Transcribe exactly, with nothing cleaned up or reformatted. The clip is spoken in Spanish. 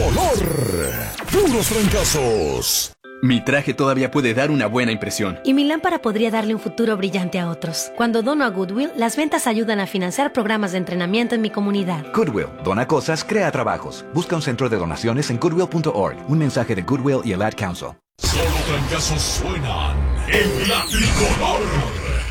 tricolor. Puros fracasos. Mi traje todavía puede dar una buena impresión. Y mi lámpara podría darle un futuro brillante a otros. Cuando dono a Goodwill, las ventas ayudan a financiar programas de entrenamiento en mi comunidad. Goodwill, dona cosas, crea trabajos. Busca un centro de donaciones en goodwill punto org. Un mensaje de Goodwill y el Ad Council. Solo fracasos suenan en la tricolor.